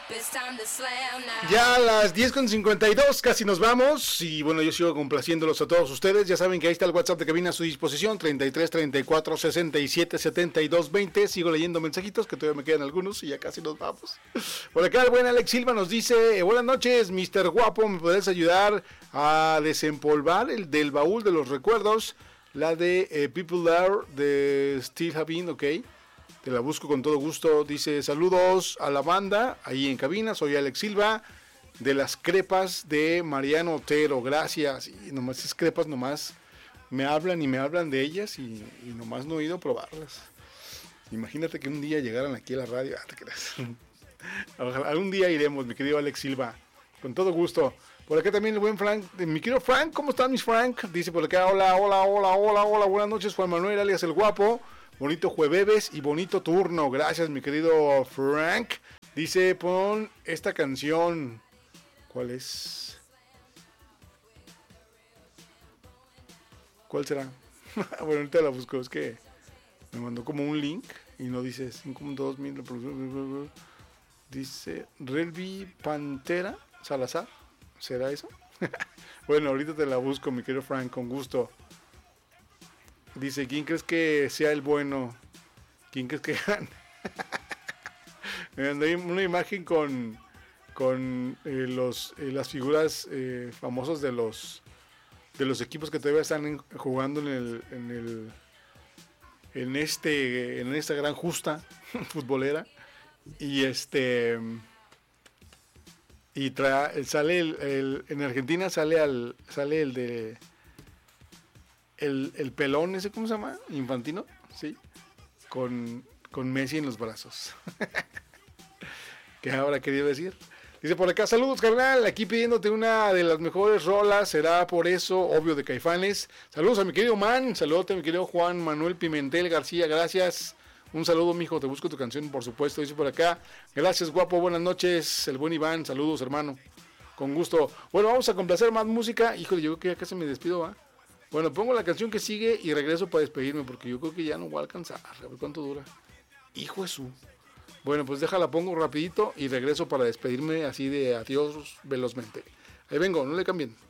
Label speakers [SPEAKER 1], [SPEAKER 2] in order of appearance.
[SPEAKER 1] Ya a las 10:52 casi nos vamos. Y bueno, yo sigo complaciéndolos a todos ustedes. Ya saben que ahí está el WhatsApp de cabina a su disposición: 33 34 67 72 20. Sigo leyendo mensajitos que todavía me quedan algunos y ya casi nos vamos. Por acá el buen Alex Silva nos dice: buenas noches, Mr. Guapo, ¿me podés ayudar a desempolvar el del baúl de los recuerdos? La de People There de Steve Havin, ok. Te la busco con todo gusto. Dice: saludos a la banda ahí en cabina, soy Alex Silva de las crepas de Mariano Otero, gracias. Y nomás es crepas, nomás me hablan y me hablan de ellas y nomás no he ido a probarlas. Imagínate que un día llegaran aquí a la radio. ¿Te crees? Ojalá, algún día iremos, mi querido Alex Silva, con todo gusto. Por acá también el buen Frank, mi querido Frank, ¿cómo están mis Frank? Dice por acá: hola, buenas noches, Juan Manuel alias el Guapo. Bonito jueves y bonito turno. Gracias, mi querido Frank. Dice: pon esta canción. ¿Cuál es? ¿Cuál será? Bueno, ahorita la busco. Es que me mandó como un link y no dice 5.2000. Dice Relvi Pantera Salazar. ¿Será eso? Bueno, ahorita te la busco, mi querido Frank, con gusto. Dice: ¿quién crees que sea el bueno? ¿Quién crees que gane? Me mandó una imagen con las figuras famosas de los equipos que todavía están jugando en esta gran justa futbolera. Y sale en Argentina sale el pelón ese, ¿cómo se llama? Infantino, sí, con Messi en los brazos. ¿Qué habrá querido decir? Dice por acá: saludos, carnal, aquí pidiéndote una de las mejores rolas, será por eso, obvio, de Caifanes. Saludos a mi querido Man, saludos a mi querido Juan Manuel Pimentel García, gracias. Un saludo, mijo, te busco tu canción, por supuesto. Dice por acá: gracias, Guapo, buenas noches. El buen Iván, saludos, hermano. Con gusto. Bueno, vamos a complacer más música. Híjole, yo creo que ya casi me despido, ¿va? Bueno, pongo la canción que sigue y regreso para despedirme, porque yo creo que ya no voy a alcanzar. A ver cuánto dura. Hijo de su. Bueno, pues déjala, pongo rapidito y regreso para despedirme así de adiós velozmente. Ahí vengo, no le cambien.